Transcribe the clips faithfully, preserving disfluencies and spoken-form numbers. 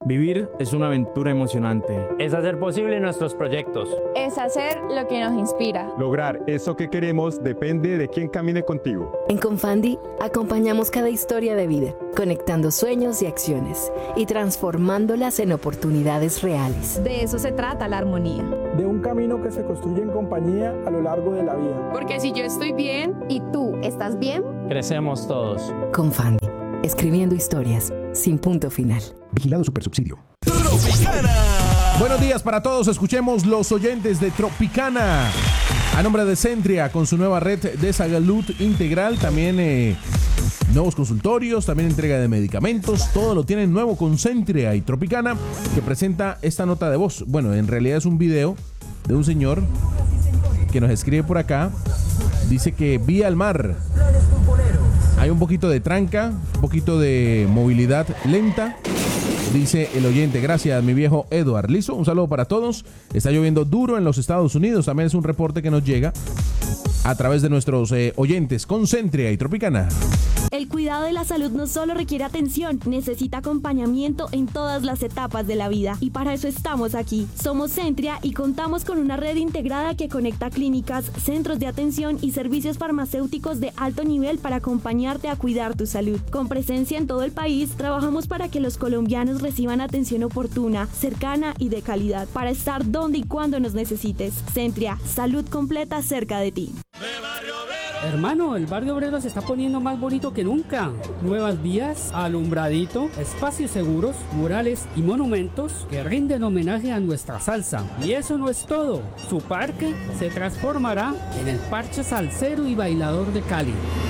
Vivir es una aventura emocionante. Es hacer posible nuestros proyectos. Es hacer lo que nos inspira. Lograr eso que queremos depende de quién camine contigo. En Confandi acompañamos cada historia de vida, conectando sueños y acciones y transformándolas en oportunidades reales. De eso se trata la armonía. De un camino que se construye en compañía a lo largo de la vida. Porque si yo estoy bien y tú estás bien, crecemos todos. Confandi, escribiendo historias sin punto final. Vigilado Supersubsidio. Tropicana. Buenos días para todos. Escuchemos los oyentes de Tropicana. A nombre de Centria, con su nueva red de salud integral, también eh, nuevos consultorios, también entrega de medicamentos, todo lo tienen nuevo con Centria y Tropicana, que presenta esta nota de voz. Bueno, en realidad es un video de un señor que nos escribe por acá. Dice que vía al mar hay un poquito de tranca, un poquito de movilidad lenta. Dice el oyente, gracias mi viejo Eduard. Listo, un saludo para todos. Está lloviendo duro en los Estados Unidos. También es un reporte que nos llega a través de nuestros eh, oyentes con Centria y Tropicana. El cuidado de la salud no solo requiere atención, necesita acompañamiento en todas las etapas de la vida. Y para eso estamos aquí. Somos Centria y contamos con una red integrada que conecta clínicas, centros de atención y servicios farmacéuticos de alto nivel para acompañarte a cuidar tu salud. Con presencia en todo el país, trabajamos para que los colombianos reciban atención oportuna, cercana y de calidad, para estar donde y cuando nos necesites. Centria, salud completa cerca de ti. Hermano, el barrio obrero se está poniendo más bonito que nunca. Nuevas vías, alumbradito, espacios seguros, murales y monumentos que rinden homenaje a nuestra salsa. Y eso no es todo. Su parque se transformará en el parche salsero y bailador de Cali.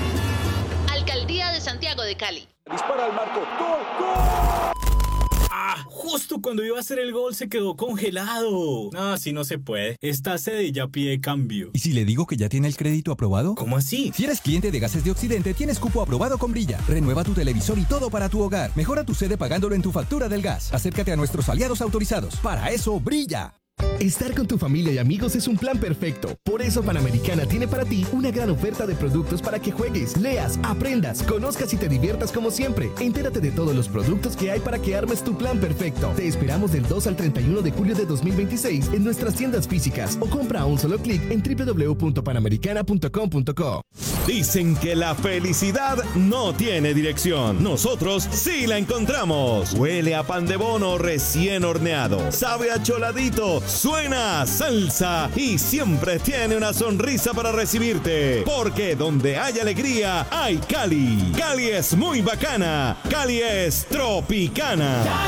Alcaldía de Santiago de Cali. Dispara al marco. ¡Gol, gol! Ah, justo cuando iba a hacer el gol se quedó congelado. No, así no se puede. Esta sede ya pide cambio. ¿Y si le digo que ya tiene el crédito aprobado? ¿Cómo así? Si eres cliente de Gases de Occidente, tienes cupo aprobado con Brilla. Renueva tu televisor y todo para tu hogar. Mejora tu sede pagándolo en tu factura del gas. Acércate a nuestros aliados autorizados. Para eso, Brilla. Estar con tu familia y amigos es un plan perfecto. Por eso Panamericana tiene para ti una gran oferta de productos para que juegues, leas, aprendas, conozcas y te diviertas como siempre. Entérate de todos los productos que hay para que armes tu plan perfecto. Te esperamos del dos al treinta y uno de julio de dos mil veintiséis en nuestras tiendas físicas o compra a un solo clic en doble u doble u doble u punto panamericana punto com punto co. Dicen que la felicidad no tiene dirección. Nosotros sí la encontramos. Huele a pan de bono recién horneado. Sabe a choladito. Suena a salsa y siempre tiene una sonrisa para recibirte. Porque donde hay alegría, hay Cali. Cali es muy bacana. Cali es Tropicana.